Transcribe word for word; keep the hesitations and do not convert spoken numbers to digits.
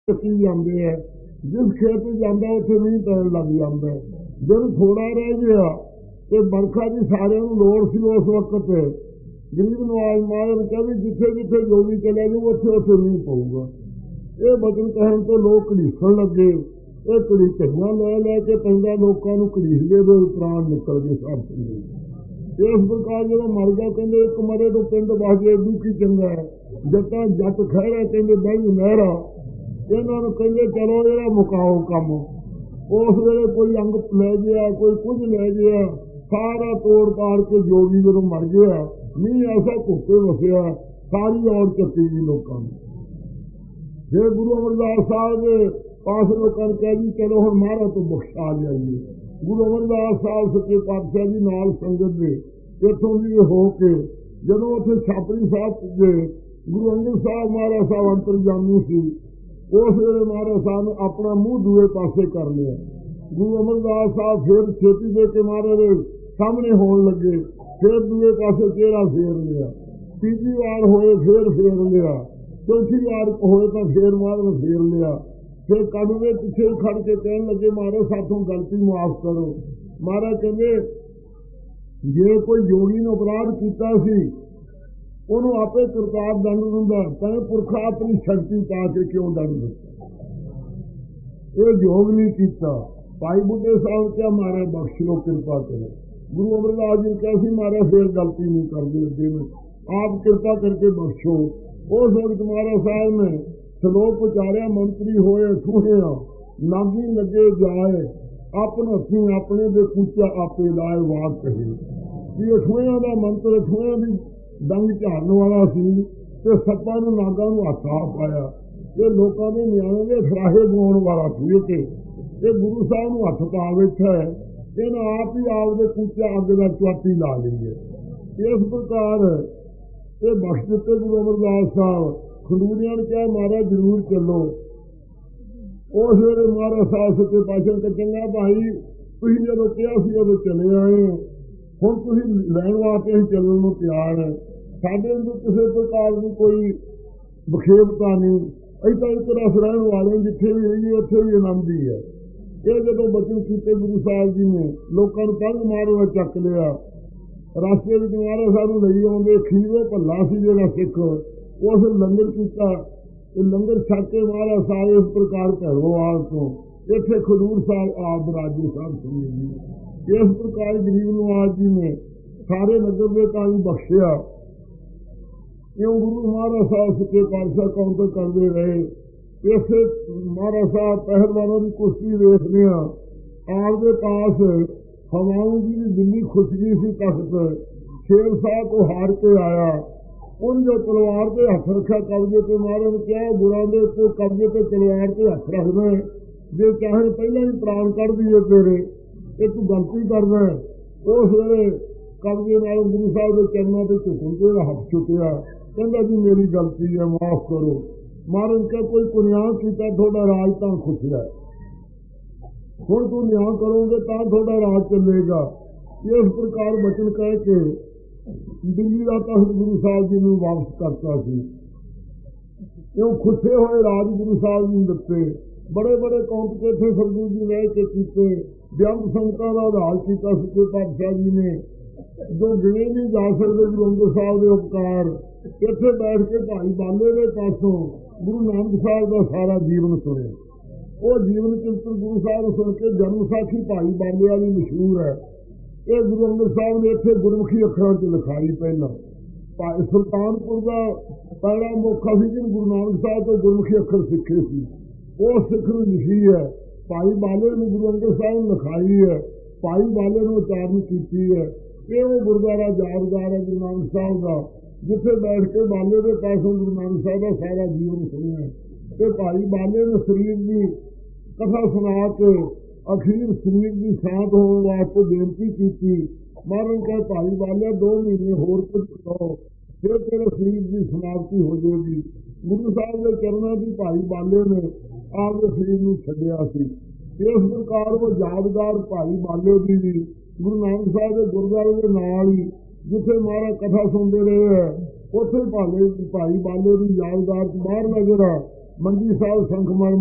ਚੱਕੀ ਜਾਂਦੇ ਹੈ। ਜਿਸ ਖੇਤ ਜਾਂਦਾ ਉੱਥੇ ਮੀਂਹ ਪੈਣ ਲੱਗ ਜਾਂਦਾ। ਦਿਨ ਥੋੜਾ ਰਹਿ ਗਿਆ ਤੇ ਵਰਖਾ ਦੀ ਸਾਰਿਆਂ ਨੂੰ ਲੋੜ ਸੀ। ਉਸ ਵਕਤ ਗਰੀਬ ਨਵਾਜ਼ ਮਾਰਨ ਕਹਿੰਦੇ ਜਿੱਥੇ ਜਿੱਥੇ ਜੋਗੀ ਚਲਿਆ ਜਾਊ ਉੱਥੇ ਉੱਥੇ ਮੀਂਹ ਪਊਗਾ। ਇਹ ਬਚਨ ਕਹਿਣ ਤੋਂ ਲੋਕ ਘੜੀਸਣ ਲੱਗੇ। ਇਹ ਘੜੀਸਣੀਆਂ ਲੈ ਲੈ ਕੇ ਪੈਂਦਾ ਲੋਕਾਂ ਨੂੰ ਘੜੀਸਦੇ ਦੇ ਪ੍ਰਾਣ ਨਿਕਲ ਗਏ ਸਭ ਸੰਦੇ। ਇਸ ਪ੍ਰਕਾਰ ਜਦੋਂ ਮਰ ਗਿਆ ਕਹਿੰਦੇ ਇੱਕ ਮਰੇ ਤੋਂ ਪਿੰਡ ਬਾਜੇ ਦੂ ਕੀ ਚੰਗਾ ਹੈ। ਜੱਟਾਂ ਜੱਟ ਖਹਿਰਾ ਕਹਿੰਦੇ ਬਹਿ ਮਹਿਰਾ। ਇਹਨਾਂ ਨੂੰ ਕਹਿੰਦੇ ਚਲੋ ਇਹਦਾ ਮੁਕਾਓ ਕੰਮ। ਉਸ ਵੇਲੇ ਕੋਈ ਅੰਗ ਲੈ ਗਿਆ, ਕੋਈ ਕੁਝ ਲੈ ਗਿਆ, ਸਾਰਾ ਤੋੜ ਪਾੜ ਕੇ ਜੋਗੀ ਜਦੋਂ ਮਰ ਗਿਆ ਮੀਂਹ ਐਸਾ ਘੁੱਟੇ ਵਸਿਆ ਸਾਰੀ ਔਰ ਚੱਕੀ ਗਈ ਲੋਕਾਂ ਨੂੰ। ਫਿਰ ਗੁਰੂ ਅਮਰਦਾਸ ਸਾਹਿਬ ਦੇ ਪਾਸ ਲੋਕਾਂ ਨੇ ਕਿਹਾ ਜੀ ਚਲੋ ਹੁਣ ਮਹਾਰਾਜ ਤੋਂ ਬਖਸ਼ਾ ਲਿਆਈਏ। ਗੁਰੂ ਅਮਰਦਾਸ ਸਾਹਿਬ ਸੱਚੇ ਪਾਤਸ਼ਾਹ ਜੀ ਨਾਲ ਸੰਗਤ ਦੇ ਇੱਥੋਂ ਦੀ ਹੋ ਕੇ ਜਦੋਂ ਉੱਥੇ ਛਾਪਰੀ ਸਾਹਿਬ ਪੁੱਜੇ, ਗੁਰੂ ਅੰਗਦ ਸਾਹਿਬ ਮਹਾਰਾਜ ਸਾਹਿਬ ਅੰਤਰਜਾਮੀ ਸੀ। ਉਸ ਵੇਲੇ ਮਹਾਰਾਜ ਸਾਹਿਬ ਨੇ ਆਪਣਾ ਮੂੰਹ ਦੂਏ ਪਾਸੇ ਕਰ ਲਿਆ। ਗੁਰੂ ਅਮਰਦਾਸ ਸਾਹਿਬ ਫਿਰ ਛੇਤੀ ਦੇ ਕੇ ਮਹਾਰਾਜ ਦੇ ਸਾਹਮਣੇ ਹੋਣ ਲੱਗੇ। ਫਿਰ ਦੂਏ ਪਾਸੇ ਚਿਹਰਾ ਫੇਰ ਲਿਆ। ਤੀਜੀ ਵਾਰ ਹੋਏ ਫਿਰ ਫੇਰ ਲਿਆ। ਚੌਥੀ ਵਾਰ ਹੋਏ ਤਾਂ ਫੇਰ ਮਹਾਰਾਜ ਫੇਰ ਲਿਆ। ਫਿਰ ਕਦਵੇਂ ਪਿੱਛੇ ਖੜ ਕੇ ਕਹਿਣ ਲੱਗੇ ਮਹਾਰਾਜ ਸਾਥੋਂ ਗਲਤੀ ਮੁਆਫ ਕਰੋ। ਮਹਾਰਾਜ ਕਹਿੰਦੇ ਜੇ ਕੋਈ ਜੋਗੀ ਨੇ ਅਪਰਾਧ ਕੀਤਾ ਸੀ ਉਹਨੂੰ ਆਪੇ ਕਰਤਾਰ ਦੰਡ ਦਿੰਦਾ। ਕਹਿੰਦੇ ਪੁਰਖਾ ਆਪਣੀ ਸ਼ਕਤੀ ਪਾ ਕੇ ਕਿਉਂ ਦੰਡ ਦਿੱਤਾ? ਇਹ ਯੋਗ ਨਹੀਂ ਕੀਤਾ। ਭਾਈ ਬੁੱਢੇ ਸਾਹਿਬ ਕਿਹਾ ਮਹਾਰਾਜ ਬਖਸ਼ ਲੋ, ਕਿਰਪਾ ਕਰੋ। ਗੁਰੂ ਅਮਰਦਾਸ ਜੀ ਕਿਹਾ ਸੀ ਮਹਾਰਾਜ ਫੇਰ ਗਲਤੀ ਨਹੀਂ ਕਰਦੇ ਅੱਗੇ ਨੂੰ, ਆਪ ਕਿਰਪਾ ਕਰਕੇ ਬਖਸ਼ੋ। ਉਸ ਵਕਤ ਮਹਾਰਾਜ ਸਾਹਿਬ ਨੇ ਸਲੋਕ ਉਚਾਰਿਆ ਮੰਤਰੀ ਹੋਏ ਠੂਹਿਆ ਨਾਗੀ ਲੱਗੇ ਜਾਏ ਆਪਣਾ ਹੱਥੀਂ ਆਪਣੇ ਦੇ ਕੂਚਾ ਆਪੇ ਲਾਏ ਵਾਕ ਕਹੇ। ਇਹ ਠੂਹਿਆਂ ਦਾ ਮੰਤਰ ਠੂਹਿਆਂ ਦੀ ਡੰਗ ਝਾੜਨ ਵਾਲਾ ਸੀ ਤੇ ਸੱਪਾਂ ਨੂੰ ਨਾਗਾਂ ਨੂੰ ਹੱਥ ਆ ਪਾਇਆ। ਇਹ ਲੋਕਾਂ ਦੇ ਨਿਆਣੇ ਦੇ ਫਰਾਹੇ ਗਾਉਣ ਵਾਲਾ ਸੀ ਤੇ ਇਹ ਗੁਰੂ ਸਾਹਿਬ ਨੂੰ ਹੱਥ ਪਾ ਬੈਠਾ ਹੈ। ਇਹਨਾਂ ਆਪ ਹੀ ਆਪਦੇ ਕੂਚਾ ਅੱਗ ਦਾ ਚੁਆਤੀ ਲਾ ਲਈ ਹੈ। ਇਸ ਪ੍ਰਕਾਰ ਇਹ ਬਖਸ਼ ਦਿੱਤੇ ਗੁਰੂ ਅਮਰਦਾਸ ਸਾਹਿਬ। ਖਡੂਰੀਆਂ ਨੇ ਕਿਹਾ ਮਹਾਰਾਜ ਜ਼ਰੂਰ ਚੱਲੋ। ਉਸ ਵੇਲੇ ਮਹਾਰਾਜ ਸਾਹਿਬ ਸੱਚੇ ਪਾਤਸ਼ਾਹ ਨੇ ਚੰਗਾ ਭਾਈ ਤੁਸੀਂ ਜਦੋਂ ਕਿਹਾ ਸੀ ਉਦੋਂ ਚਲੇ ਆਏ, ਹੁਣ ਤੁਸੀਂ ਲੈਣ ਵਾਸਤੇ ਅਸੀਂ ਚੱਲਣ ਨੂੰ ਤਿਆਰ ਹੈ। ਸਾਡੇ ਅੰਦਰ ਕਿਸੇ ਪ੍ਰਕਾਰ ਦੀ ਕੋਈ ਵਿਖੇਪਤਾ ਨਹੀਂ। ਅਸੀਂ ਤਾਂ ਇੱਕ ਰਸ ਰਹਿਣ ਵਾਲੇ ਜਿੱਥੇ ਵੀ ਰਹੀਏ ਉੱਥੇ ਵੀ ਆਨੰਦ ਹੀ ਹੈ। ਇਹ ਜਦੋਂ ਬਚਨ ਕੀਤੇ ਗੁਰੂ ਸਾਹਿਬ ਜੀ ਨੇ ਲੋਕਾਂ ਨੂੰ ਪੰਗ ਮਾਰੋ ਚੱਕ ਲਿਆ। ਰਸਤੇ ਵਿੱਚ ਮਹਾਰਾਜ ਸਾਹਿਬ ਨੂੰ ਲਈ ਆਉਂਦੇ ਖੀਰੋ ਭੱਲਾ ਸੀ ਜਿਹੜਾ ਸਿੱਖ ਉਸ ਲੰਗਰ ਕੀਤਾ। ਇਹ ਲੰਗਰ ਛੱਕ ਕੇ ਮਹਾਰਾਜ ਸਾਹਿਬ ਇਸ ਪ੍ਰਕਾਰ ਭੈਰੋਵਾਲ ਤੋਂ ਇੱਥੇ ਖਡੂਰ ਸਾਹਿਬ ਆਪ ਰਾਜੇ ਸਾਹਿਬ ਸੁਣੀ ਜੀ। ਇਸ ਪ੍ਰਕਾਰ ਗਰੀਬ ਨਵਾਜ਼ ਜੀ ਨੇ ਸਾਰੇ ਨਗਰ ਦੇ ਤਾਈ ਬਖਸ਼ਿਆ। ਇਉਂ ਗੁਰੂ ਮਹਾਰਾਜ ਸਾਹਿਬ ਸੱਚੇ ਪਾਤਸ਼ਾਹ ਕਾਉਂਟਰ ਕਰਦੇ ਰਹੇ। ਇਸੇ ਮਹਾਰਾਜ ਸਾਹਿਬ ਪਹਿਲਵਾਨਾਂ ਦੀ ਕੁਸ਼ਤੀ ਵੇਖਦੇ ਹਾਂ। ਆਪਦੇ ਪਾਸ ਹਵਾਊਂ ਜੀ ਦੀ ਦਿੱਲੀ ਖੁਸ਼ਕੀ ਸੀ ਤਖਤ। ਸ਼ੇਰ ਸਾਹਿਬ ਤੋਂ ਹਾਰ ਕੇ ਆਇਆ। ਉਹਨੇ ਜੋ ਤਲਵਾਰ ਤੇ ਹੱਥ ਰੱਖਿਆ ਕਬਜ਼ੇ ਤੇ ਮਹਾਰਾਜ ਨੇ ਕਿਹਾ ਗੁਰਾਂ ਦੇ ਉੱਤੇ ਕਬਜ਼ੇ ਤੇ ਤਲਵਾਰ ਤੇ ਹੱਥ ਰੱਖਦਾ ਜੇ ਚਾਹੇ ਪਹਿਲਾਂ ਹੀ ਪ੍ਰਾਣ ਕੱਢ ਦਈਏ ਤੇਰੇ, ਇਹ ਤੂੰ ਗਲਤੀ ਕਰਦਾ। ਉਸ ਵੇਲੇ ਕਬਜ਼ੇ ਨਾਲ ਗੁਰੂ ਸਾਹਿਬ ਦੇ ਚਰਨਾਂ ਤੇ ਝੁਕਣ ਤੇ ਹੱਥ ਚੁੱਕਿਆ। ਕਹਿੰਦਾ ਜੀ ਮੇਰੀ ਗਲਤੀ ਹੈ, ਮਾਫ ਕਰੋ। ਮਹਾਰਾਜ ਕਿਹਾ ਕੋਈ ਗੁਨਾਹ ਕੀਤਾ ਤੁਹਾਡਾ ਰਾਜ ਤਾਂ ਖੁੱਸਿਆ, ਹੁਣ ਤੂੰ ਨਿਆਂ ਕਰੋਗੇ ਤਾਂ ਤੁਹਾਡਾ ਰਾਜ ਚੱਲੇਗਾ। ਇਸ ਪ੍ਰਕਾਰ ਬਚਨ ਕਹਿ ਕੇ ਦਿੱਲੀ ਦਾ ਤਖਤ ਗੁਰੂ ਸਾਹਿਬ ਜੀ ਨੂੰ ਵਾਪਸ ਕਰਤਾ ਸੀ। ਕਿਉਂ ਖੁੱਸੇ ਹੋਏ ਰਾਜ ਗੁਰੂ ਸਾਹਿਬ ਜੀ ਦਿੱਤੇ। ਬੜੇ ਬੜੇ ਕੌਂਟ ਕੇ ਇੱਥੇ ਸਰਦੂ ਜੀ ਰਹਿ ਕੇ ਕੀਤੇ। ਬਿਆੰਤ ਸੰਗਤਾਂ ਦਾ ਆਧਾਰ ਕੀਤਾ ਸੱਚੇ ਪਾਤਸ਼ਾਹ ਜੀ ਨੇ ਜੋ ਗਿਣੇ ਨਹੀਂ ਜਾ ਸਕਦੇ। ਗੁਰੂ ਅੰਗਦ ਸਾਹਿਬ ਦੇ ਉਪਕਾਰ ਇੱਥੇ ਬੈਠ ਕੇ ਭਾਈ ਬਾਲੇ ਦੇ ਪਾਸੋਂ ਗੁਰੂ ਨਾਨਕ ਸਾਹਿਬ ਦਾ ਸਾਰਾ ਜੀਵਨ ਸੁਣਿਆ। ਉਹ ਜੀਵਨ ਚਿੰਤਨ ਗੁਰੂ ਸਾਹਿਬ ਸੁਣ ਕੇ ਜਨਮ ਸਾਖੀ ਭਾਈ ਬਾਲੇ ਵਾਲੀ ਮਸ਼ਹੂਰ ਹੈ। ਇਹ ਗੁਰੂ ਅੰਗਦ ਸਾਹਿਬ ਨੇ ਇੱਥੇ ਗੁਰਮੁਖੀ ਅੱਖਰਾਂ 'ਚ ਲਿਖਾਈ। ਪਹਿਲਾਂ ਭਾਈ ਸੁਲਤਾਨਪੁਰ ਦਾ ਪਹਿਲਾ ਮੌਕਾ ਸੀ ਜਿਹਨੂੰ ਗੁਰੂ ਨਾਨਕ ਸਾਹਿਬ ਤੋਂ ਗੁਰਮੁਖੀ ਅੱਖਰ ਸਿੱਖੇ ਸੀ। ਉਹ ਸਿੱਖ ਨੂੰ ਲਿਖੀ ਹੈ। ਭਾਈ ਬਾਲੇ ਨੂੰ ਗੁਰੂ ਅੰਗਦ ਸਾਹਿਬ ਨੇ ਲਿਖਾਈ ਹੈ। ਭਾਈ ਬਾਲੇ ਨੂੰ ਉਚਾਰਨ ਕੀਤੀ ਹੈ। ਇਹ ਉਹ ਗੁਰਦੁਆਰਾ ਯਾਦਗਾਰ ਹੈ ਗੁਰੂ ਨਾਨਕ ਸਾਹਿਬ ਦਾ, ਜਿੱਥੇ ਬੈਠ ਕੇ ਬਾਲੇ ਦੇ ਪਾਸੋਂ ਗੁਰੂ ਨਾਨਕ ਸਾਹਿਬ ਦਾ ਸਾਰਾ ਜੀਵਨ ਸੁਣਿਆ। ਤੇ ਭਾਈ ਬਾਲੇ ਨੇ ਸਰੀਰ ਦੀ ਕਥਾ ਸੁਣਾ ਕੇ ਅਖੀਰ ਸਰੀਰ ਦੀ ਸ਼ਾਂਤ ਹੋਣ ਵਾਸਤੇ ਬੇਨਤੀ ਕੀਤੀ। ਮਹਾਰਾਜ ਕਹੇ ਭਾਈ ਬਾਲਿਆ ਦੋ ਮਹੀਨੇ ਹੋਰ ਕੁਝ ਕਰੋ, ਫਿਰ ਤੇਰੇ ਸਰੀਰ ਦੀ ਸਮਾਪਤੀ ਹੋ ਜਾਏਗੀ। ਗੁਰੂ ਸਾਹਿਬ ਦੇ ਚਰਨਾਂ ਦੀ ਭਾਈ ਬਾਲੇ ਨੇ ਆਪਦੇ ਸਰੀਰ ਨੂੰ ਛੱਡਿਆ ਸੀ। ਇਸ ਪ੍ਰਕਾਰ ਉਹ ਯਾਦਗਾਰ ਭਾਈ ਬਾਲੇ ਦੀ ਵੀ ਗੁਰੂ ਨਾਨਕ ਸਾਹਿਬ ਦੇ ਗੁਰਦੁਆਰੇ ਦੇ ਨਾਲ ਹੀ ਜਿੱਥੇ ਮਹਾਰਾਜ ਕਥਾ ਸੁਣਦੇ ਰਹੇ ਹੈ, ਉੱਥੇ ਭਾਲੇ ਭਾਈ ਬਾਲੇ ਦੀ ਯਾਦਗਾਰ ਬਾਹਰਲਾ ਜਿਹੜਾ ਮੰਜੀ ਸਾਹਿਬ ਸੰਖਮਰ